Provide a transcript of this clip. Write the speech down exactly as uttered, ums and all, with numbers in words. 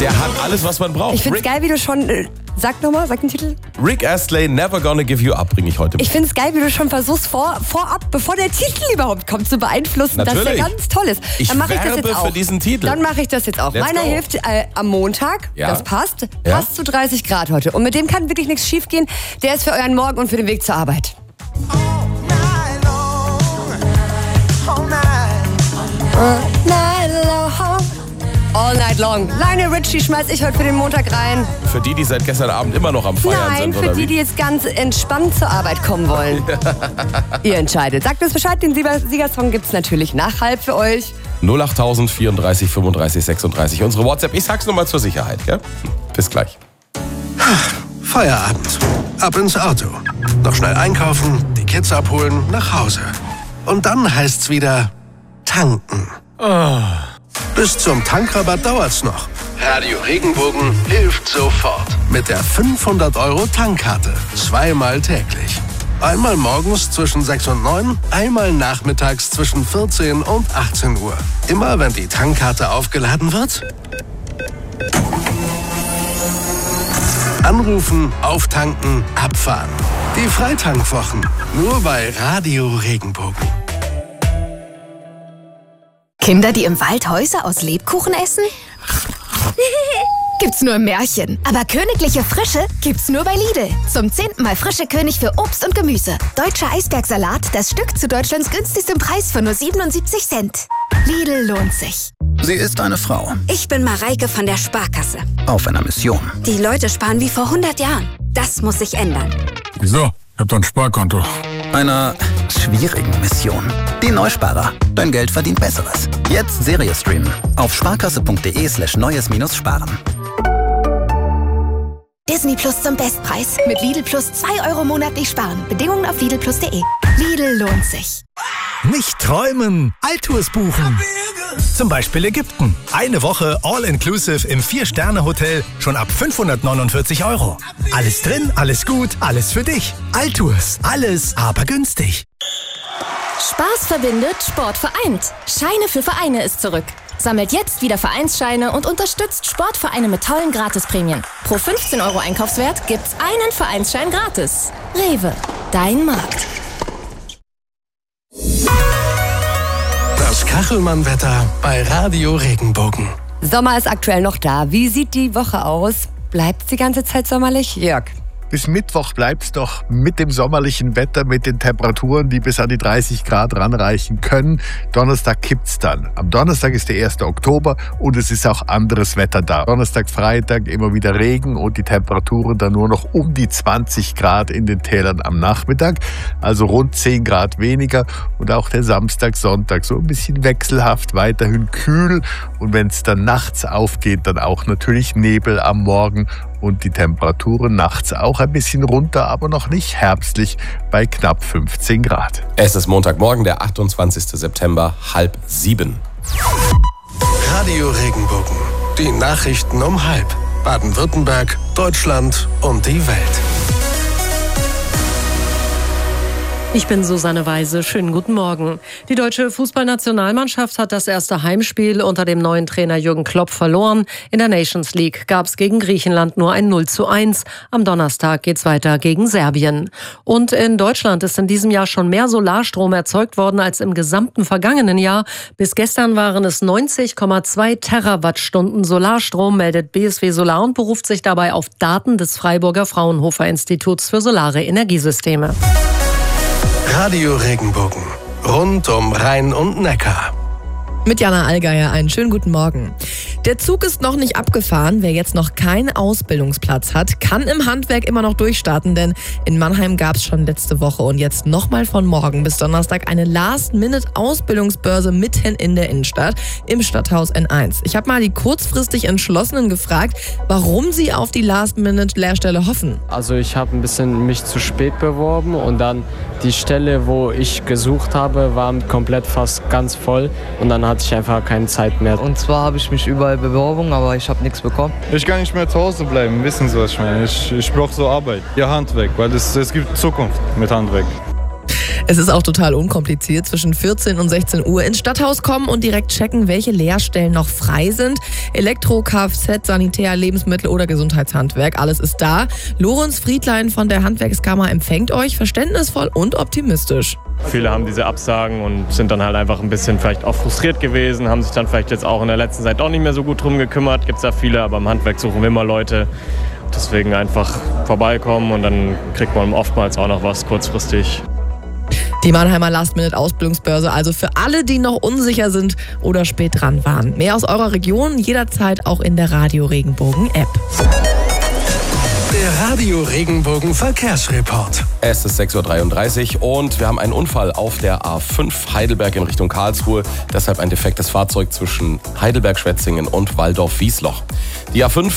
Der hat alles, was man braucht. Ich find's Rick, geil, wie du schon... Äh, sag nochmal, sag den Titel. Rick Astley, Never Gonna Give You Up, bringe ich heute mit. Ich find's geil, wie du schon versuchst, vor, vorab, bevor der Titel überhaupt kommt, zu beeinflussen, Natürlich. dass der ganz toll ist. Ich Dann mache ich das werbe jetzt auch. für diesen Titel. Dann mache ich das jetzt auch. Let's Meiner go. hilft äh, am Montag, Ja. das passt, Ja. passt zu dreißig Grad heute. Und mit dem kann wirklich nichts schief gehen. Der ist für euren Morgen und für den Weg zur Arbeit. All night long. Lionel Richie schmeiß ich heute für den Montag rein. Für die, die seit gestern Abend immer noch am Feiern Nein, sind, für oder die, wie? die jetzt ganz entspannt zur Arbeit kommen wollen. Ihr entscheidet. Sagt uns Bescheid, den Sieger- Siegersong gibt's natürlich nach halb für euch. null acht tausend vierunddreißig fünfunddreißig sechsunddreißig. Unsere WhatsApp. Ich sag's nur mal zur Sicherheit, gell? Bis gleich. Feierabend. Ab ins Auto. Noch schnell einkaufen, die Kids abholen, nach Hause. Und dann heißt's wieder tanken. Oh. Bis zum Tankrabatt dauert's noch. Radio Regenbogen hilft sofort. Mit der fünfhundert Euro Tankkarte. Zweimal täglich. Einmal morgens zwischen sechs und neun, einmal nachmittags zwischen vierzehn und achtzehn Uhr. Immer wenn die Tankkarte aufgeladen wird, anrufen, auftanken, abfahren. Die Freitankwochen. Nur bei Radio Regenbogen. Kinder, die im Wald Häuser aus Lebkuchen essen? Gibt's nur im Märchen. Aber königliche Frische gibt's nur bei Lidl. Zum zehnten Mal frische König für Obst und Gemüse. Deutscher Eisbergsalat, das Stück zu Deutschlands günstigstem Preis von nur siebenundsiebzig Cent. Lidl lohnt sich. Sie ist eine Frau. Ich bin Mareike von der Sparkasse. Auf einer Mission. Die Leute sparen wie vor hundert Jahren. Das muss sich ändern. Wieso? Ich hab doch ein Sparkonto. Einer schwierigen Mission. Die Neusparer. Dein Geld verdient Besseres. Jetzt Serie streamen. Auf sparkasse.de slash neues minus sparen. Disney Plus zum Bestpreis. Mit Lidl Plus zwei Euro monatlich sparen. Bedingungen auf lidl plus punkt de. Lidl lohnt sich. Nicht träumen, Alltours buchen. Zum Beispiel Ägypten. Eine Woche All-Inclusive im Vier-Sterne-Hotel schon ab fünfhundertneunundvierzig Euro. Alles drin, alles gut, alles für dich. Alltours, alles aber günstig. Spaß verbindet, Sport vereint. Scheine für Vereine ist zurück. Sammelt jetzt wieder Vereinsscheine und unterstützt Sportvereine mit tollen Gratisprämien. Pro fünfzehn Euro Einkaufswert gibt's einen Vereinsschein gratis. Rewe, dein Markt. Das Kachelmann-Wetter bei Radio Regenbogen. Sommer ist aktuell noch da. Wie sieht die Woche aus? Bleibt's die ganze Zeit sommerlich? Jörg. Bis Mittwoch bleibt es doch mit dem sommerlichen Wetter, mit den Temperaturen, die bis an die dreißig Grad ranreichen können. Donnerstag kippt's dann. Am Donnerstag ist der erste Oktober und es ist auch anderes Wetter da. Donnerstag, Freitag immer wieder Regen und die Temperaturen dann nur noch um die zwanzig Grad in den Tälern am Nachmittag. Also rund zehn Grad weniger und auch der Samstag, Sonntag so ein bisschen wechselhaft, weiterhin kühl. Und wenn es dann nachts aufgeht, dann auch natürlich Nebel am Morgen. Und die Temperaturen nachts auch ein bisschen runter, aber noch nicht herbstlich bei knapp fünfzehn Grad. Es ist Montagmorgen, der achtundzwanzigster September, halb sieben. Radio Regenbogen. Die Nachrichten um halb. Baden-Württemberg, Deutschland und die Welt. Ich bin Susanne Weise. Schönen guten Morgen. Die deutsche Fußballnationalmannschaft hat das erste Heimspiel unter dem neuen Trainer Jürgen Klopp verloren. In der Nations League gab es gegen Griechenland nur ein null zu eins. Am Donnerstag geht's weiter gegen Serbien. Und in Deutschland ist in diesem Jahr schon mehr Solarstrom erzeugt worden als im gesamten vergangenen Jahr. Bis gestern waren es neunzig Komma zwei Terawattstunden Solarstrom, meldet B S W Solar und beruft sich dabei auf Daten des Freiburger Fraunhofer Instituts für solare Energiesysteme. Radio Regenbogen. Rund um Rhein und Neckar. Mit Jana Allgeier einen schönen guten Morgen. Der Zug ist noch nicht abgefahren. Wer jetzt noch keinen Ausbildungsplatz hat, kann im Handwerk immer noch durchstarten, denn in Mannheim gab es schon letzte Woche und jetzt nochmal von morgen bis Donnerstag eine Last-Minute-Ausbildungsbörse mitten in der Innenstadt im Stadthaus N eins. Ich habe mal die kurzfristig Entschlossenen gefragt, warum sie auf die Last-Minute-Lehrstelle hoffen. Also ich habe ein bisschen mich zu spät beworben und dann die Stelle, wo ich gesucht habe, war komplett fast ganz voll und dann hatte ich einfach keine Zeit mehr. Und zwar habe ich mich überall beworben, aber ich habe nichts bekommen. Ich kann nicht mehr zu Hause bleiben, wissen Sie, was ich meine. Ich, ich brauche so Arbeit, ja Handwerk, weil es, es gibt Zukunft mit Handwerk. Es ist auch total unkompliziert. Zwischen vierzehn und sechzehn Uhr ins Stadthaus kommen und direkt checken, welche Lehrstellen noch frei sind. Elektro, Kfz, Sanitär, Lebensmittel oder Gesundheitshandwerk. Alles ist da. Lorenz Friedlein von der Handwerkskammer empfängt euch verständnisvoll und optimistisch. Viele haben diese Absagen und sind dann halt einfach ein bisschen vielleicht auch frustriert gewesen, haben sich dann vielleicht jetzt auch in der letzten Zeit auch nicht mehr so gut drum gekümmert. Gibt es da viele, aber im Handwerk suchen wir immer Leute. Deswegen einfach vorbeikommen und dann kriegt man oftmals auch noch was kurzfristig. Die Mannheimer Last-Minute-Ausbildungsbörse, also für alle, die noch unsicher sind oder spät dran waren. Mehr aus eurer Region jederzeit auch in der Radio Regenbogen-App. Der Radio Regenbogen Verkehrsreport. Es ist sechs Uhr dreiunddreißig und wir haben einen Unfall auf der A fünf Heidelberg in Richtung Karlsruhe. Deshalb ein defektes Fahrzeug zwischen Heidelberg-Schwetzingen und Walldorf-Wiesloch. Die A fünf